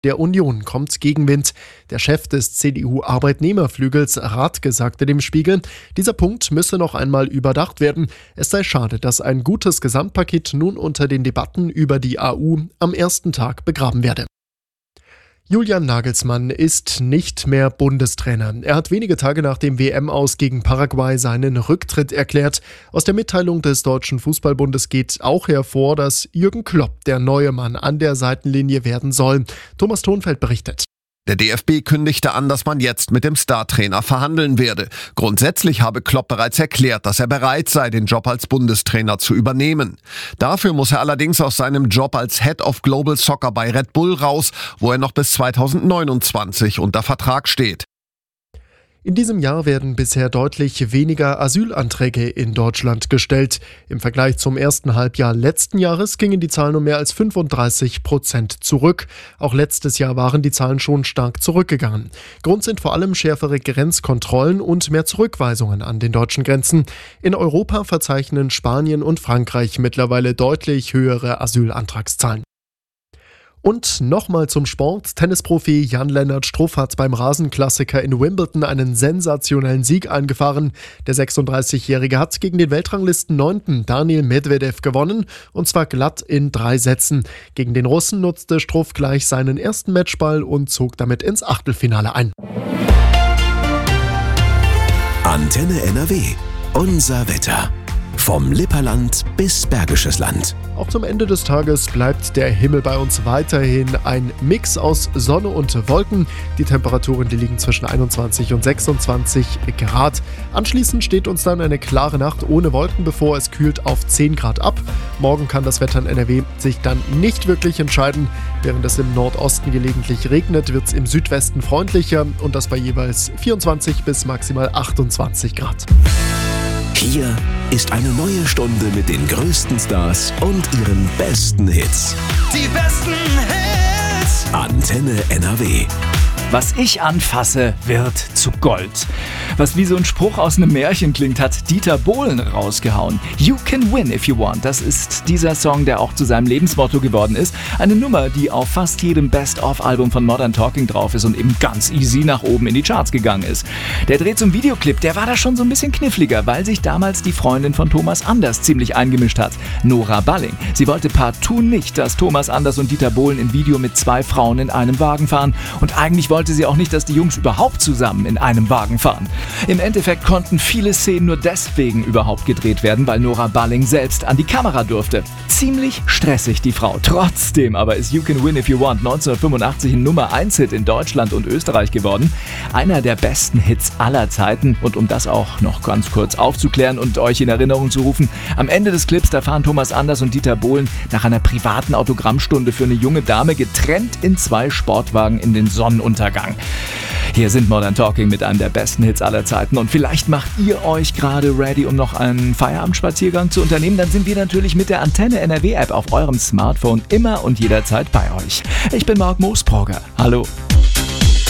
Der Union kommt Gegenwind. Der Chef des CDU-Arbeitnehmerflügels Rathke sagte dem Spiegel, dieser Punkt müsse noch einmal überdacht werden. Es sei schade, dass ein gutes Gesamtpaket nun unter den Debatten über die AU am ersten Tag begraben werde. Julian Nagelsmann ist nicht mehr Bundestrainer. Er hat wenige Tage nach dem WM-Aus gegen Paraguay seinen Rücktritt erklärt. Aus der Mitteilung des Deutschen Fußballbundes geht auch hervor, dass Jürgen Klopp der neue Mann an der Seitenlinie werden soll. Thomas Thonfeld berichtet. Der DFB kündigte an, dass man jetzt mit dem Startrainer verhandeln werde. Grundsätzlich habe Klopp bereits erklärt, dass er bereit sei, den Job als Bundestrainer zu übernehmen. Dafür muss er allerdings aus seinem Job als Head of Global Soccer bei Red Bull raus, wo er noch bis 2029 unter Vertrag steht. In diesem Jahr werden bisher deutlich weniger Asylanträge in Deutschland gestellt. Im Vergleich zum ersten Halbjahr letzten Jahres gingen die Zahlen um mehr als 35% zurück. Auch letztes Jahr waren die Zahlen schon stark zurückgegangen. Grund sind vor allem schärfere Grenzkontrollen und mehr Zurückweisungen an den deutschen Grenzen. In Europa verzeichnen Spanien und Frankreich mittlerweile deutlich höhere Asylantragszahlen. Und nochmal zum Sport. Tennisprofi Jan-Lennart Struff hat beim Rasenklassiker in Wimbledon einen sensationellen Sieg eingefahren. Der 36-Jährige hat gegen den Weltranglisten 9. Daniil Medvedev gewonnen, und zwar glatt in 3 Sätzen. Gegen den Russen nutzte Struff gleich seinen ersten Matchball und zog damit ins Achtelfinale ein. Antenne NRW. Unser Wetter. Vom Lipperland bis Bergisches Land. Auch zum Ende des Tages bleibt der Himmel bei uns weiterhin ein Mix aus Sonne und Wolken. Die Temperaturen, die liegen zwischen 21 und 26 Grad. Anschließend steht uns dann eine klare Nacht ohne Wolken bevor. Es kühlt auf 10 Grad ab. Morgen kann das Wetter in NRW sich dann nicht wirklich entscheiden. Während es im Nordosten gelegentlich regnet, wird es im Südwesten freundlicher und das bei jeweils 24 bis maximal 28 Grad. Hier ist eine neue Stunde mit den größten Stars und ihren besten Hits. Die besten Hits! Antenne NRW. Was ich anfasse, wird zu Gold. Was wie so ein Spruch aus einem Märchen klingt, hat Dieter Bohlen rausgehauen. You can win if you want. Das ist dieser Song, der auch zu seinem Lebensmotto geworden ist. Eine Nummer, die auf fast jedem Best-of-Album von Modern Talking drauf ist und eben ganz easy nach oben in die Charts gegangen ist. Der Dreh zum Videoclip, der war da schon so ein bisschen kniffliger, weil sich damals die Freundin von Thomas Anders ziemlich eingemischt hat. Nora Balling. Sie wollte partout nicht, dass Thomas Anders und Dieter Bohlen im Video mit 2 Frauen in einem Wagen fahren. Und eigentlich wollte sie auch nicht, dass die Jungs überhaupt zusammen in einem Wagen fahren. Im Endeffekt konnten viele Szenen nur deswegen überhaupt gedreht werden, weil Nora Balling selbst an die Kamera durfte. Ziemlich stressig, die Frau. Trotzdem aber ist You Can Win If You Want 1985 ein Nummer-1-Hit in Deutschland und Österreich geworden. Einer der besten Hits aller Zeiten. Und um das auch noch ganz kurz aufzuklären und euch in Erinnerung zu rufen, am Ende des Clips, da fahren Thomas Anders und Dieter Bohlen nach einer privaten Autogrammstunde für eine junge Dame getrennt in 2 Sportwagen in den Sonnenuntergang. Hier sind Modern Talking mit einem der besten Hits aller Zeiten und vielleicht macht ihr euch gerade ready, um noch einen Feierabendspaziergang zu unternehmen. Dann sind wir natürlich mit der Antenne NRW App auf eurem Smartphone immer und jederzeit bei euch. Ich bin Marc Moosbrugger. Hallo.